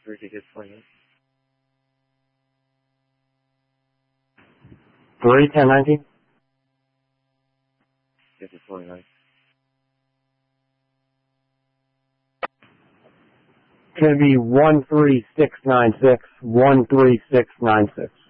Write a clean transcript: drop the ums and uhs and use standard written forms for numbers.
3 tickets, 29. 3, 10, 19. Yes, it's 29. It's going to be 13696, 13696.